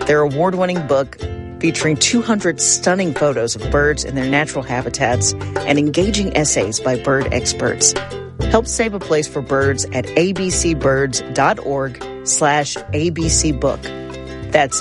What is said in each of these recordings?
Their award-winning book, featuring 200 stunning photos of birds in their natural habitats and engaging essays by bird experts. Help save a place for birds at abcbirds.org/abcbook. That's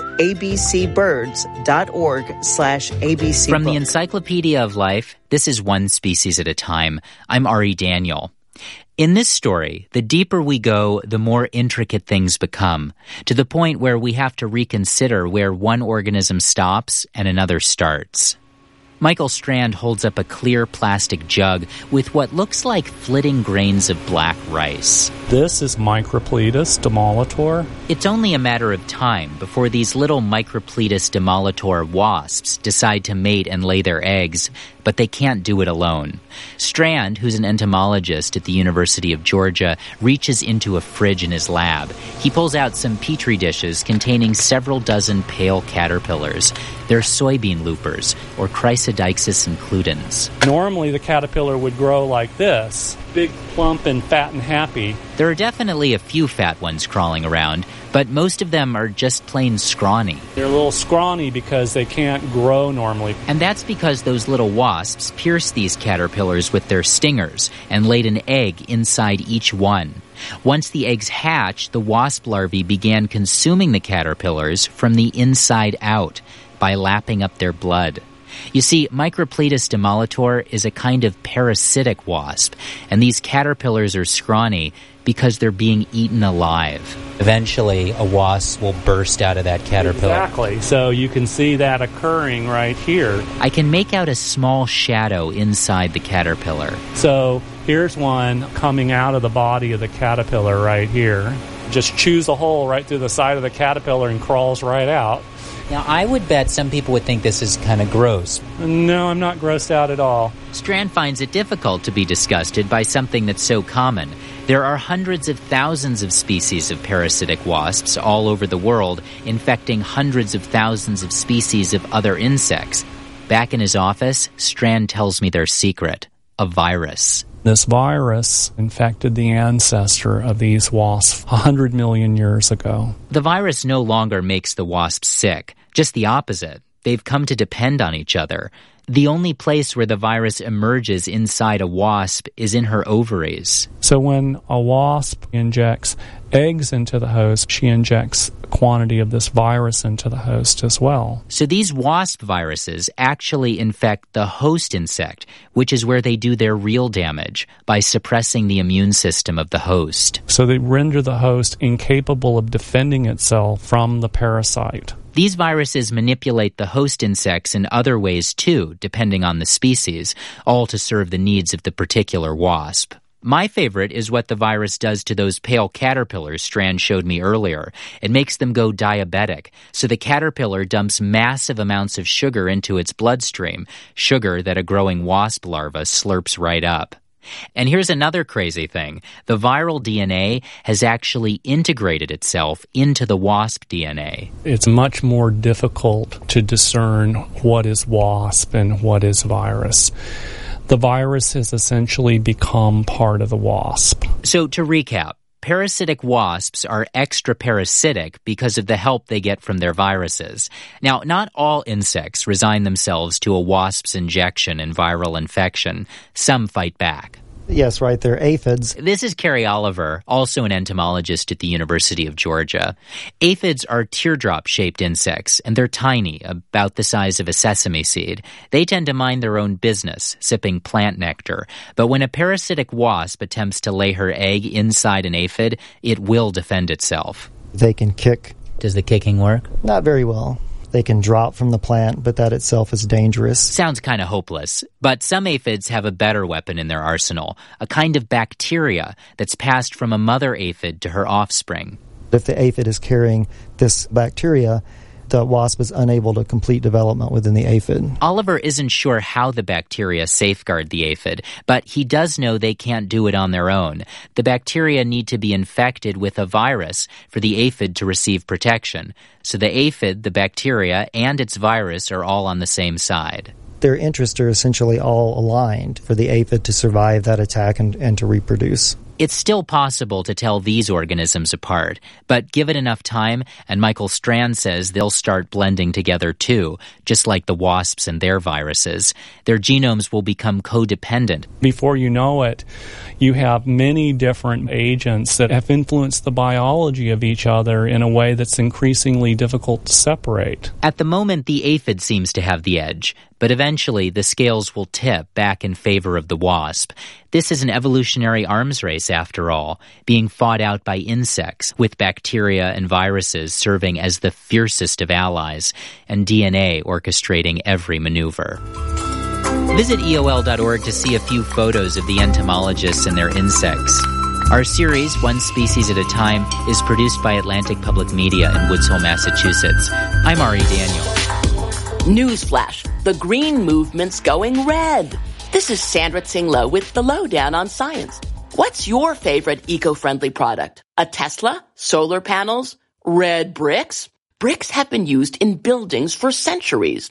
abcbirds.org/abcbook. From the Encyclopedia of Life, this is One Species at a Time. I'm Ari Daniel. In this story, the deeper we go, the more intricate things become, to the point where we have to reconsider where one organism stops and another starts. Michael Strand holds up a clear plastic jug with what looks like flitting grains of black rice. This is Micropletus demolitor. It's only a matter of time before these little Micropletus demolitor wasps decide to mate and lay their eggs, but they can't do it alone. Strand, who's an entomologist at the University of Georgia, reaches into a fridge in his lab. He pulls out some petri dishes containing several dozen pale caterpillars. They're soybean loopers, or Chrysodixis includens. Normally the caterpillar would grow like this, big, plump, and fat and happy. There are definitely a few fat ones crawling around, but most of them are just plain scrawny. They're a little scrawny because they can't grow normally. And that's because those little wasps pierce these caterpillars with their stingers and laid an egg inside each one. Once the eggs hatch, the wasp larvae began consuming the caterpillars from the inside out by lapping up their blood. You see, Micropletus demolitor is a kind of parasitic wasp, and these caterpillars are scrawny because they're being eaten alive. Eventually, a wasp will burst out of that caterpillar. Exactly. So you can see that occurring right here. I can make out a small shadow inside the caterpillar. So here's one coming out of the body of the caterpillar right here. Just chews a hole right through the side of the caterpillar and crawls right out. Now, I would bet some people would think this is kind of gross. No, I'm not grossed out at all. Strand finds it difficult to be disgusted by something that's so common. There are hundreds of thousands of species of parasitic wasps all over the world, infecting hundreds of thousands of species of other insects. Back in his office, Strand tells me their secret: a virus. This virus infected the ancestor of these wasps 100 million years ago. The virus no longer makes the wasps sick, just the opposite. They've come to depend on each other. The only place where the virus emerges inside a wasp is in her ovaries. So when a wasp injects eggs into the host, she injects a quantity of this virus into the host as well. So these wasp viruses actually infect the host insect, which is where they do their real damage, by suppressing the immune system of the host. So they render the host incapable of defending itself from the parasite. These viruses manipulate the host insects in other ways too, depending on the species, all to serve the needs of the particular wasp. My favorite is what the virus does to those pale caterpillars Strand showed me earlier. It makes them go diabetic, so the caterpillar dumps massive amounts of sugar into its bloodstream, sugar that a growing wasp larva slurps right up. And here's another crazy thing. The viral DNA has actually integrated itself into the wasp DNA. It's much more difficult to discern what is wasp and what is virus. The virus has essentially become part of the wasp. So to recap, parasitic wasps are extraparasitic because of the help they get from their viruses. Now, not all insects resign themselves to a wasp's injection and viral infection. Some fight back. Yes, right, they're aphids. This is Carrie Oliver, also an entomologist at the University of Georgia. Aphids are teardrop-shaped insects, and they're tiny, about the size of a sesame seed. They tend to mind their own business, sipping plant nectar. But when a parasitic wasp attempts to lay her egg inside an aphid, it will defend itself. They can kick. Does the kicking work? Not very well. They can drop from the plant, but that itself is dangerous. Sounds kind of hopeless. But some aphids have a better weapon in their arsenal, a kind of bacteria that's passed from a mother aphid to her offspring. If the aphid is carrying this bacteria, the wasp is unable to complete development within the aphid. Oliver isn't sure how the bacteria safeguard the aphid, but he does know they can't do it on their own. The bacteria need to be infected with a virus for the aphid to receive protection. So the aphid, the bacteria, and its virus are all on the same side. Their interests are essentially all aligned for the aphid to survive that attack and to reproduce. It's still possible to tell these organisms apart, but give it enough time, and Michael Strand says they'll start blending together too, just like the wasps and their viruses. Their genomes will become codependent. Before you know it, you have many different agents that have influenced the biology of each other in a way that's increasingly difficult to separate. At the moment, the aphid seems to have the edge, but eventually the scales will tip back in favor of the wasp. This is an evolutionary arms race, after all, being fought out by insects, with bacteria and viruses serving as the fiercest of allies, and DNA orchestrating every maneuver. Visit EOL.org to see a few photos of the entomologists and their insects. Our series, One Species at a Time, is produced by Atlantic Public Media in Woods Hole, Massachusetts. I'm Ari Daniel. Newsflash, the green movement's going red. This is Sandra Tsinglo with the Lowdown on Science. What's your favorite eco-friendly product? A Tesla? Solar panels? Red bricks? Bricks have been used in buildings for centuries.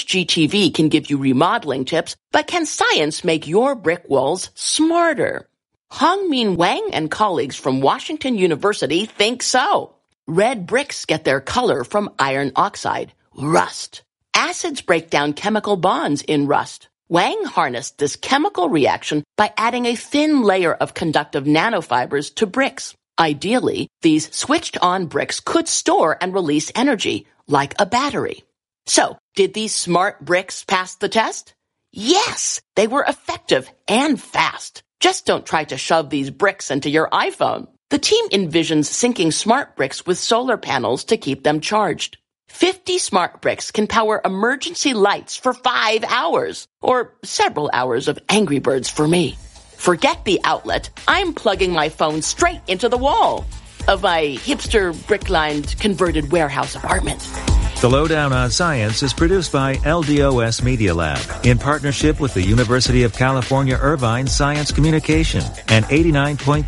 HGTV can give you remodeling tips, but can science make your brick walls smarter? Hongmin Wang and colleagues from Washington University think so. Red bricks get their color from iron oxide, rust. Acids break down chemical bonds in rust. Wang harnessed this chemical reaction by adding a thin layer of conductive nanofibers to bricks. Ideally, these switched-on bricks could store and release energy, like a battery. So, did these smart bricks pass the test? Yes, they were effective and fast. Just don't try to shove these bricks into your iPhone. The team envisions syncing smart bricks with solar panels to keep them charged. 50 smart bricks can power emergency lights for 5 hours, or several hours of Angry Birds for me. Forget the outlet. I'm plugging my phone straight into the wall of my hipster brick-lined converted warehouse apartment. The Lowdown on Science is produced by LDOS Media Lab in partnership with the University of California Irvine Science Communication and 89.3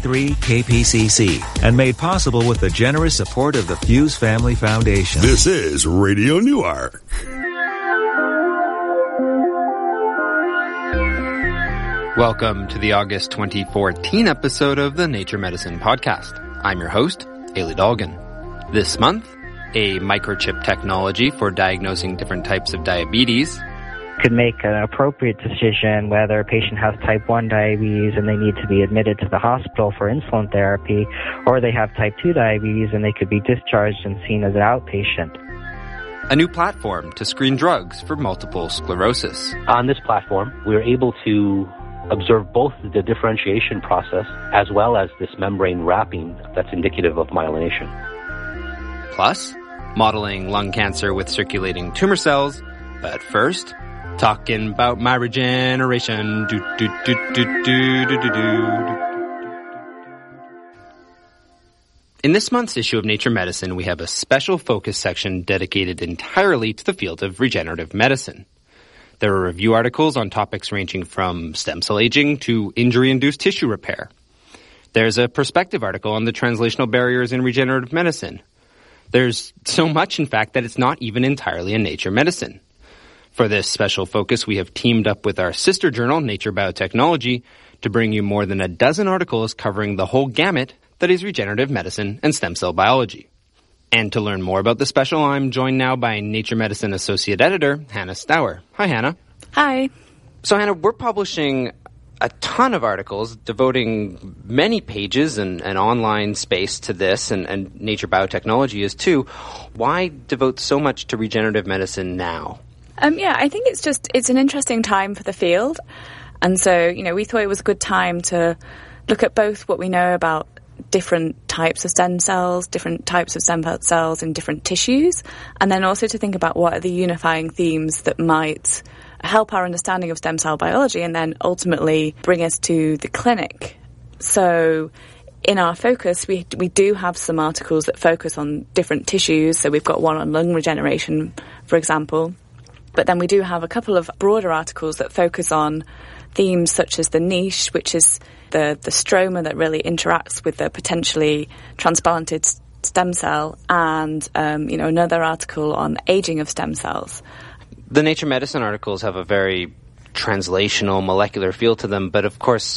KPCC, and made possible with the generous support of the Fuse Family Foundation. This is Radio Newark. Welcome to the August 2014 episode of the Nature Medicine Podcast. I'm your host, Ailey Dolgan. This month, a microchip technology for diagnosing different types of diabetes. Could make an appropriate decision whether a patient has type 1 diabetes and they need to be admitted to the hospital for insulin therapy, or they have type 2 diabetes and they could be discharged and seen as an outpatient. A new platform to screen drugs for multiple sclerosis. On this platform, we're able to observe both the differentiation process as well as this membrane wrapping that's indicative of myelination. Plus, modeling lung cancer with circulating tumor cells. But first, talking about my regeneration. In this month's issue of Nature Medicine, we have a special focus section dedicated entirely to the field of regenerative medicine. There are review articles on topics ranging from stem cell aging to injury-induced tissue repair. There's a perspective article on the translational barriers in regenerative medicine. There's so much, in fact, that it's not even entirely in Nature Medicine. For this special focus, we have teamed up with our sister journal, Nature Biotechnology, to bring you more than a dozen articles covering the whole gamut that is regenerative medicine and stem cell biology. And to learn more about the special, I'm joined now by Nature Medicine Associate Editor, Hannah Stour. Hi, Hannah. Hi. So, Hannah, we're publishing a ton of articles devoting many pages and online space to this, and Nature Biotechnology is too. Why devote so much to regenerative medicine now? I think it's an interesting time for the field. And so, we thought it was a good time to look at both what we know about different types of stem cells, different types of stem cells in different tissues, and then also to think about what are the unifying themes that might help our understanding of stem cell biology and then ultimately bring us to the clinic. So in our focus, we do have some articles that focus on different tissues. So we've got one on lung regeneration, for example. But then we do have a couple of broader articles that focus on themes such as the niche, which is the stroma that really interacts with the potentially transplanted stem cell, and another article on aging of stem cells. The Nature Medicine articles have a very translational, molecular feel to them, but of course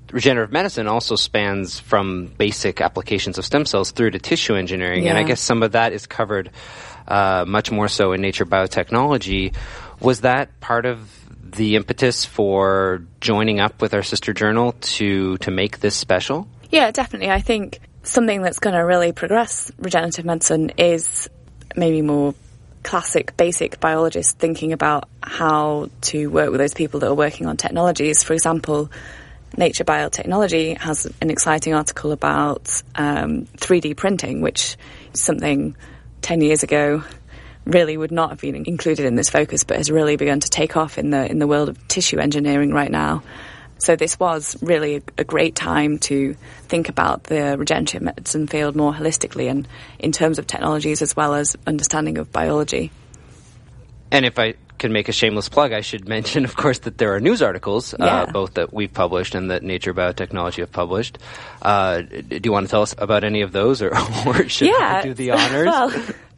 regenerative medicine also spans from basic applications of stem cells through to tissue engineering, and I guess some of that is covered much more so in Nature Biotechnology. Was that part of the impetus for joining up with our sister journal to make this special? Yeah, definitely. I think something that's going to really progress regenerative medicine is maybe more classic, basic biologists thinking about how to work with those people that are working on technologies. For example, Nature Biotechnology has an exciting article about 3D printing, which is something 10 years ago really would not have been included in this focus, but has really begun to take off in the world of tissue engineering right now. So this was really a great time to think about the regenerative medicine field more holistically and in terms of technologies as well as understanding of biology. And if I can make a shameless plug, I should mention, of course, that there are news articles, both that we've published and that Nature Biotechnology have published. Do you want to tell us about any of those, or should I do the honors? Well,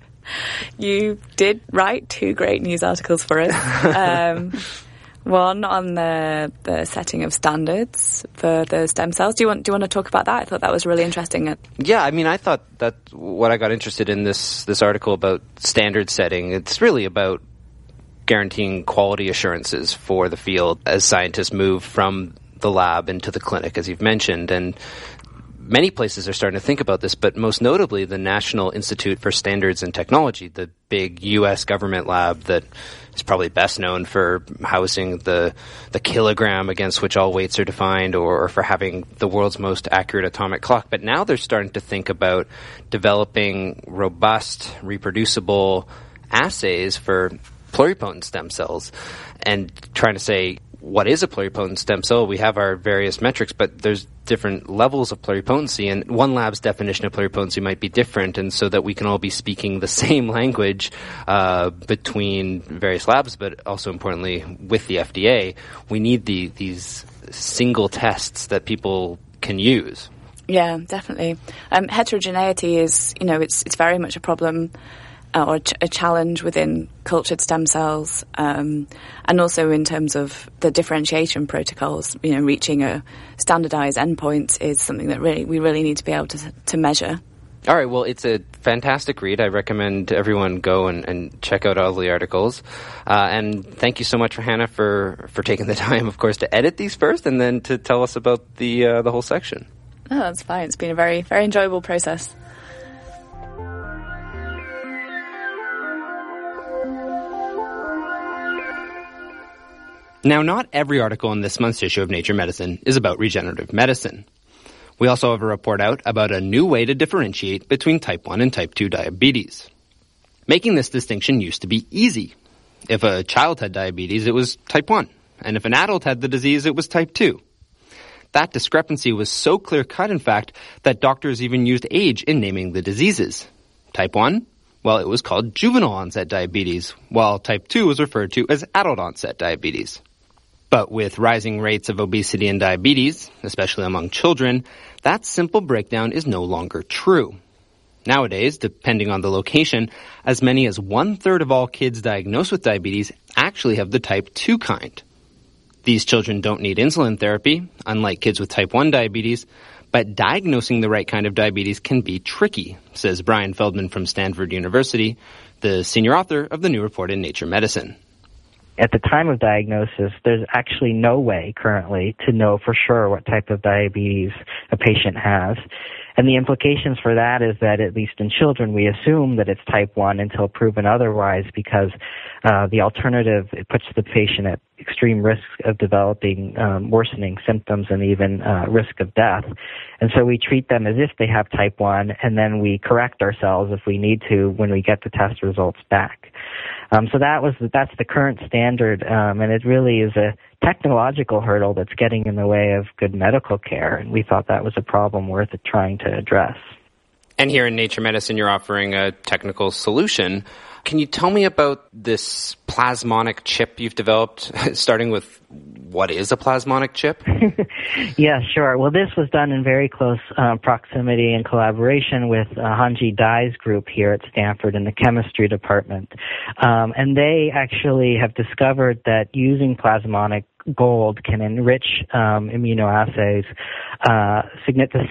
you did write 2 great news articles for us. One on the setting of standards for the stem cells. Do you want to talk about that? I thought that was really interesting. Yeah, I mean, I thought that what I got interested in this article about standard setting, it's really about guaranteeing quality assurances for the field as scientists move from the lab into the clinic, as you've mentioned. And many places are starting to think about this, but most notably the National Institute for Standards and Technology, the big U.S. government lab that is probably best known for housing the kilogram against which all weights are defined, or for having the world's most accurate atomic clock. But now they're starting to think about developing robust, reproducible assays for pluripotent stem cells and trying to say, what is a pluripotent stem cell? We have our various metrics, but there's different levels of pluripotency, and one lab's definition of pluripotency might be different, and so that we can all be speaking the same language between various labs, but also importantly with the FDA, we need these single tests that people can use. Yeah, definitely. Heterogeneity is, it's very much a problem or a challenge within cultured stem cells, and also in terms of the differentiation protocols. Reaching a standardized endpoint is something that we really need to be able to measure. All right, well, it's a fantastic read. I recommend everyone go and check out all the articles. And thank you so much, Hannah, for taking the time, of course, to edit these first and then to tell us about the whole section. Oh, that's fine. It's been a very, very enjoyable process. Now, not every article in this month's issue of Nature Medicine is about regenerative medicine. We also have a report out about a new way to differentiate between type 1 and type 2 diabetes. Making this distinction used to be easy. If a child had diabetes, it was type 1. And if an adult had the disease, it was type 2. That discrepancy was so clear-cut, in fact, that doctors even used age in naming the diseases. Type 1? Well, it was called juvenile onset diabetes, while type 2 was referred to as adult onset diabetes. But with rising rates of obesity and diabetes, especially among children, that simple breakdown is no longer true. Nowadays, depending on the location, as many as 1/3 of all kids diagnosed with diabetes actually have the type 2 kind. These children don't need insulin therapy, unlike kids with type 1 diabetes, but diagnosing the right kind of diabetes can be tricky, says Brian Feldman from Stanford University, the senior author of the new report in Nature Medicine. At the time of diagnosis, there's actually no way currently to know for sure what type of diabetes a patient has. And the implications for that is that, at least in children, we assume that it's type 1 until proven otherwise, because the alternative, it puts the patient at extreme risk of developing worsening symptoms and even risk of death. And so we treat them as if they have type 1, and then we correct ourselves if we need to when we get the test results back. So that's the current standard, and it really is a technological hurdle that's getting in the way of good medical care, and we thought that was a problem worth trying to address. And here in Nature Medicine, you're offering a technical solution. Can you tell me about this plasmonic chip you've developed, starting with what is a plasmonic chip? Yeah, sure. Well, this was done in very close proximity and collaboration with Hanji Dai's group here at Stanford in the chemistry department. And they actually have discovered that using plasmonic gold can enrich immunoassays, the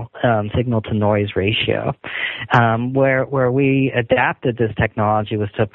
signal to noise ratio. Where we adapted this technology was to